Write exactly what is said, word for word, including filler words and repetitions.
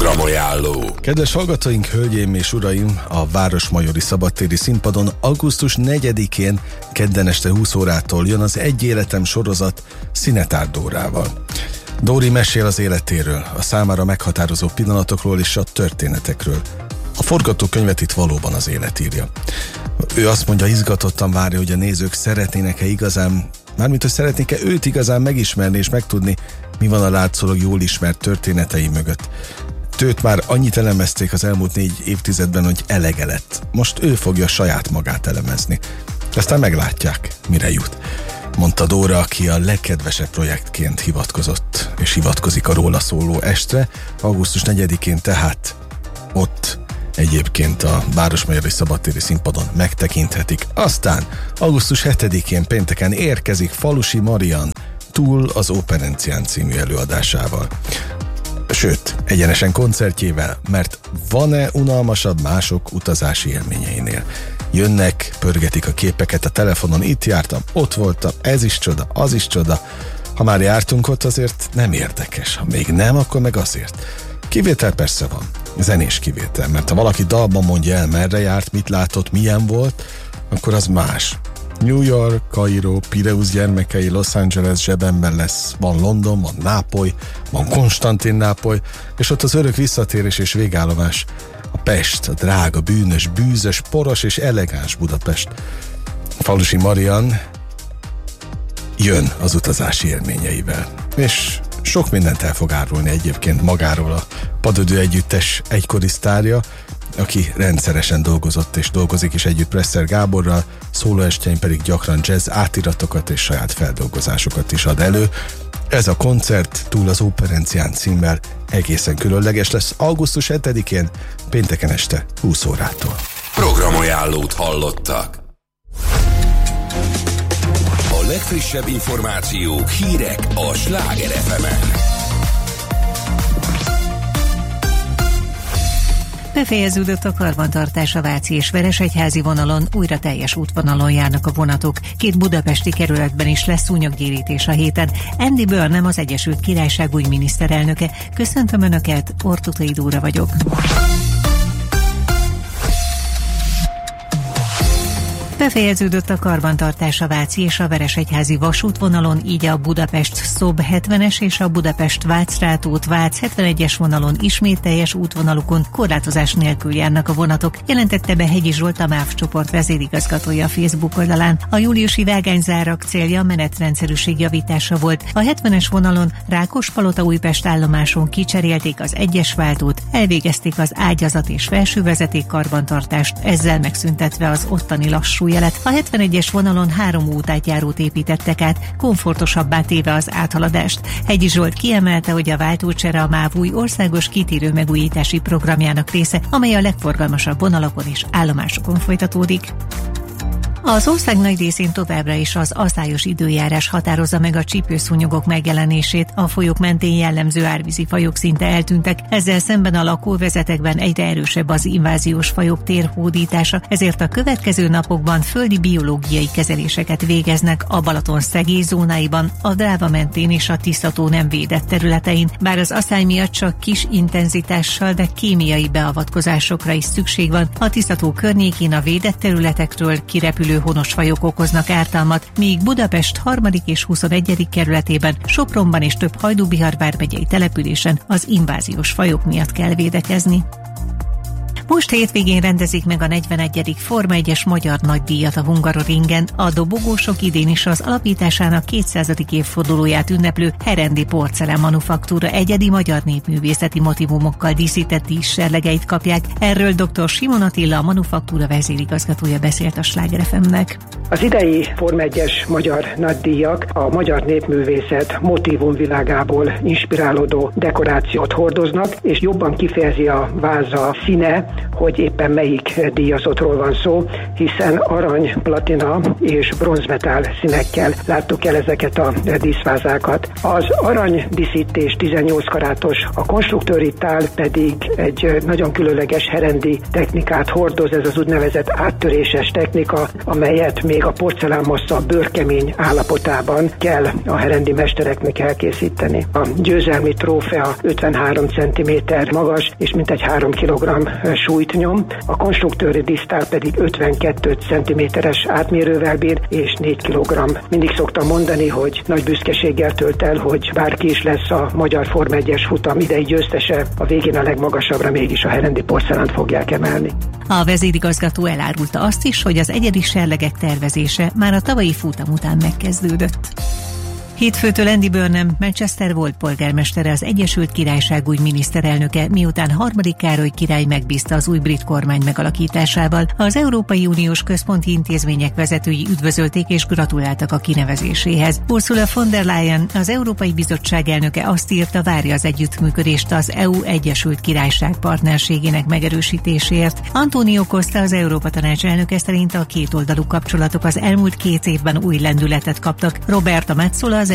Programajánló. Kedves hallgatóink, hölgyeim és uraim, a Városmajori Szabadtéri Színpadon augusztus negyedikén kedden este húsz órától jön az Egy életem sorozat Szinetár Dórával. Dóri mesél az életéről, a számára meghatározó pillanatokról és a történetekről. A forgatókönyvet itt valóban az élet írja. Ő azt mondja, izgatottan várja, hogy a nézők szeretnének-e igazán, mármint hogy szeretnék-e őt igazán megismerni és megtudni, mi van a látszólag jól ismert történetei mögött. Őt már annyit elemezték az elmúlt négy évtizedben, hogy elege lett. Most ő fogja saját magát elemezni. Aztán meglátják, mire jut. Mondta Dóra, aki a legkedvesebb projektként hivatkozott, és hivatkozik a róla szóló estre, augusztus negyedikén tehát ott egyébként a Városmajori Szabadtéri Színpadon megtekinthetik. Aztán augusztus hetedikén pénteken érkezik Falusi Marian Túl az Operencián című előadásával. Sőt, egyenesen koncertjével, mert van-e unalmasabb mások utazási élményeinél? Jönnek, pörgetik a képeket a telefonon, itt jártam, ott voltam, ez is csoda, az is csoda. Ha már jártunk ott, azért nem érdekes, ha még nem, akkor meg azért. Kivétel persze van, zenés kivétel, mert ha valaki dalban mondja el, merre járt, mit látott, milyen volt, akkor az más. New York, Kairó, Pireusz gyermekei, Los Angeles zsebemben lesz, van London, van Nápoly, van Konstantinápoly, és ott az örök visszatérés és végállomás. A Pest, a drága, bűnös, bűzös, poros és elegáns Budapest. Falusi Marian jön az utazási élményeivel, és sok mindent el fog árulni egyébként magáról a Padödő Együttes egykori sztárja, aki rendszeresen dolgozott és dolgozik is együtt Presser Gáborral, szólóestjein pedig gyakran jazz átiratokat és saját feldolgozásokat is ad elő. Ez a koncert Túl az Operencián címmel egészen különleges lesz augusztus hetedikén, pénteken este húsz órától. Programajánlót hallottak. A legfrissebb információk, hírek a Sláger ef emen. Befejeződött a karbantartás a Váci és Veresegyházi vonalon, újra teljes útvonalon járnak a vonatok. Két budapesti kerületben is lesz szúnyoggyérítés a héten. Andy Burnham, az Egyesült Királyság új miniszterelnöke. Köszöntöm Önöket, Ortutai Dóra vagyok. Befejeződött a karbantartás a Váci és a Veresegyházi vasútvonalon, így a Budapest-Szob hetvenes és a Budapest-Vácrátót-Vác hetvenegyes vonalon ismét teljes útvonalukon korlátozás nélkül járnak a vonatok, jelentette be Hegyi Zsolt, a MÁV csoport vezérigazgatója a Facebook oldalán. A júliusi vágányzárak célja a menetrendszerűség javítása volt. A hetvenes vonalon Rákospalota-Újpest állomáson kicserélték az egyes váltót, elvégezték az ágyazat és felsővezeték karbantartást, ezzel megszüntetve az ottani lassú jelet. A hetvenegyes vonalon három útátjárót építettek át, komfortosabbá téve az áthaladást. Hegyi Zsolt kiemelte, hogy a váltócsere a MÁV új országos kitérő megújítási programjának része, amely a legforgalmasabb vonalakon és állomásokon folytatódik. Az ország nagy részén továbbra is az aszályos időjárás határozza meg a csípőszúnyogok megjelenését, a folyók mentén jellemző árvízi fajok szinte eltűntek, ezzel szemben a lakóvezetekben egyre erősebb az inváziós fajok térhódítása, ezért a következő napokban földi biológiai kezeléseket végeznek a Balaton szegély zónáiban, a Dráva mentén és a Tisza-tó nem védett területein, bár az aszály miatt csak kis intenzitással, de kémiai beavatkozásokra is szükség van. A Tisza-tó környékén a védett területekről kirepülő honos fajok okoznak ártalmat, míg Budapest harmadik és huszonegyedik kerületében, Sopronban és több Hajdú-Bihar vármegyei településen az inváziós fajok miatt kell védekezni. Most hétvégén rendezik meg a negyvenegyedik Forma egyes magyar nagydíjat a Hungaroringen. A dobogósok idén is az alapításának kétszázadik évfordulóját ünneplő Herendi Porcelán Manufaktúra egyedi magyar népművészeti motivumokkal díszített díszserlegeit kapják. Erről dr. Simon Attila, a Manufaktúra vezérigazgatója beszélt a Sláger ef emnek. Az idei Forma egyes magyar nagydíjak a magyar népművészet motívumvilágából inspirálódó dekorációt hordoznak, és jobban kifejezi a váza színe, hogy éppen melyik díjazottról van szó, hiszen arany, platina és bronzmetál színekkel láttuk el ezeket a díszvázákat. Az arany díszítés tizennyolc karátos, a konstruktőri tál pedig egy nagyon különleges herendi technikát hordoz, ez az úgynevezett áttöréses technika, amelyet még a porcelánmassza bőrkemény állapotában kell a herendi mestereknek elkészíteni. A győzelmi trófea ötvenhárom centiméter magas és mintegy három kilogramm súlyt nyom, a konstruktőri dísztál pedig ötvenkettő centiméteres átmérővel bír és négy kilogramm. Mindig szoktam mondani, hogy nagy büszkeséggel tölt el, hogy bárki is lesz a magyar Forma egyes futam idei győztese, a végén a legmagasabbra mégis a herendi porcelánt fogják emelni. A vezérigazgató elárulta azt is, hogy az egyedi serlegek tervezése már a tavalyi futam után megkezdődött. Hétfőtől Andy Burnham, Manchester volt polgármestere, az Egyesült Királyság új miniszterelnöke, miután harmadik Károly király megbízta az új brit kormány megalakításával. Az Európai Uniós központi intézmények vezetői üdvözölték és gratuláltak a kinevezéséhez. Ursula von der Leyen, az Európai Bizottság elnöke azt írta, várja az együttműködést az é u Egyesült Királyság partnerségének megerősítéséért. Antonio Costa, az Európa Tanács elnöke szerint a kétoldalú kapcsolatok az elmúlt két évben új lendületet kaptak. Roberta Metsola, az